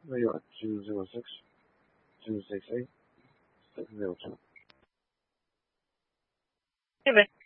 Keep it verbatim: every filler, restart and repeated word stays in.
Where you at? two zero six, two six eight, six zero two. Hey, man.